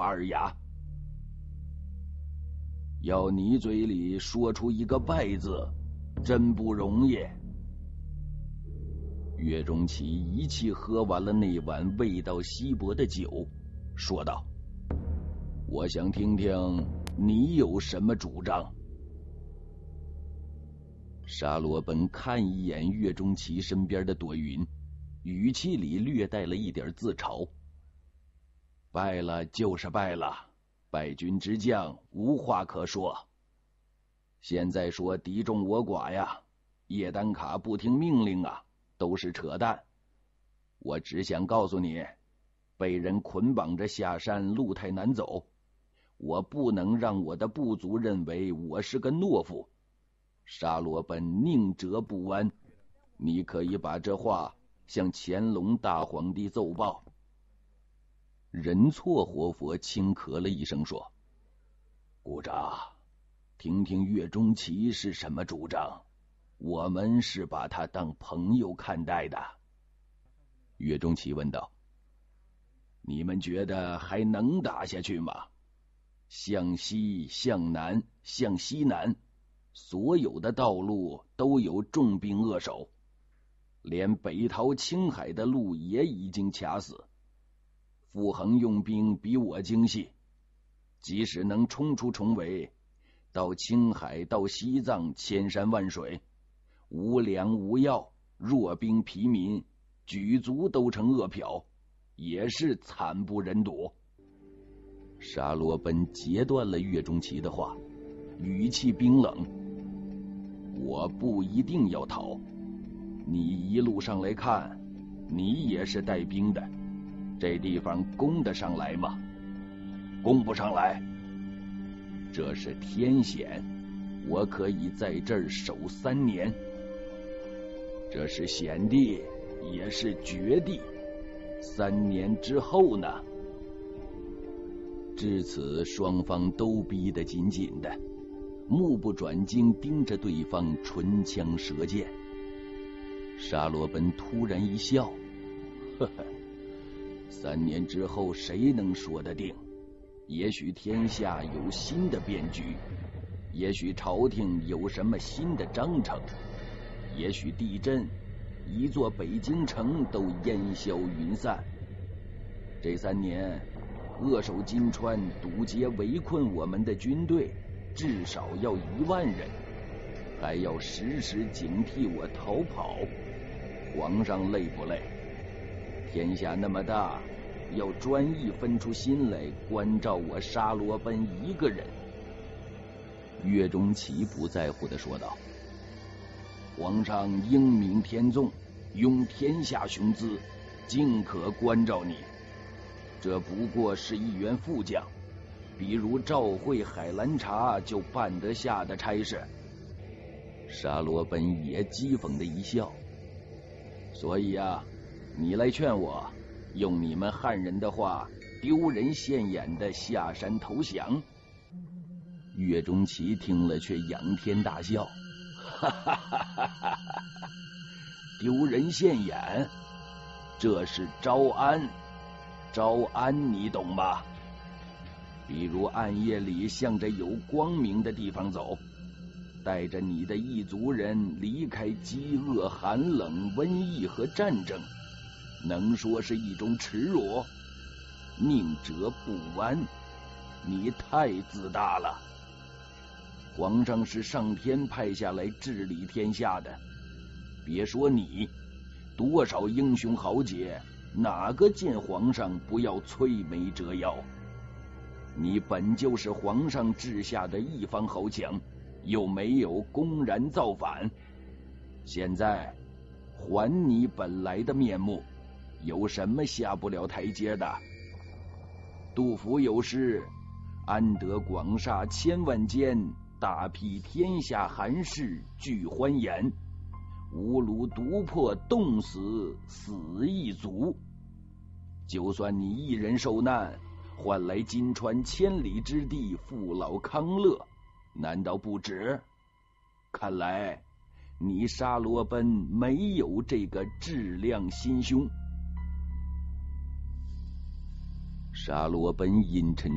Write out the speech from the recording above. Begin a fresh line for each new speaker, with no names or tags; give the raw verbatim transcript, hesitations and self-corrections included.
二牙。要你嘴里说出一个败字，真不容易。岳钟琪一气喝完了那碗味道稀薄的酒，说道：我想听听你有什么主张。沙罗本看一眼岳钟琪身边的朵云，语气里略带了一点自嘲。败了就是败了，败军之将无话可说。现在说敌众我寡呀，叶丹卡不听命令啊，都是扯淡。我只想告诉你，被人捆绑着下山路太难走，我不能让我的部族认为我是个懦夫。沙罗本宁折不弯，你可以把这话向乾隆大皇帝奏报。仁措活佛轻咳了一声说：股长，听听岳钟琪是什么主张，我们是把他当朋友看待的。岳钟琪问道：你们觉得还能打下去吗？向西、向南、向西南，所有的道路都有重兵扼守，连北逃青海的路也已经卡死。傅恒用兵比我精细，即使能冲出重围，到青海到西藏千山万水，无粮无药，弱兵疲民，举族都成饿殍，也是惨不忍睹。沙罗本截断了岳钟琪的话，语气冰冷：我不一定要逃，你一路上来看，你也是带兵的，这地方攻得上来吗？攻不上来。这是天险，我可以在这儿守三年。这是险地，也是绝地，三年之后呢？至此，双方都逼得紧紧的，目不转睛盯着对方唇枪舌剑。沙罗本突然一笑：呵呵，三年之后谁能说得定？也许天下有新的变局，也许朝廷有什么新的章程，也许地震，一座北京城都烟消云散。这三年，扼守金川、堵截围困我们的军队至少要一万人，还要时时警惕我逃跑。皇上累不累？天下那么大，要专一分出心来关照我沙罗奔一个人。岳钟琪不在乎地说道：皇上英明天纵，拥天下雄姿，尽可关照你。这不过是一员副将，比如赵会、海兰察就办得下的差事。沙罗奔也讥讽的一笑：所以啊，你来劝我，用你们汉人的话，丢人现眼的下山投降。岳钟琪听了却仰天大笑：哈哈哈哈哈！丢人现眼，这是招安。招安你懂吗？比如暗夜里向着有光明的地方走，带着你的一族人离开饥饿、寒冷、瘟疫和战争，能说是一种耻辱？宁折不弯，你太自大了。皇上是上天派下来治理天下的，别说你，多少英雄豪杰，哪个见皇上不要摧眉折腰？你本就是皇上治下的一方豪强，又没有公然造反，现在还你本来的面目，有什么下不了台阶的？杜甫有诗：安得广厦千万间，大庇天下寒士俱欢颜。吾庐独破冻死死亦足。就算你一人受难，换来金川千里之地父老康乐，难道不值？看来你沙罗奔没有这个质量心胸。沙罗奔阴沉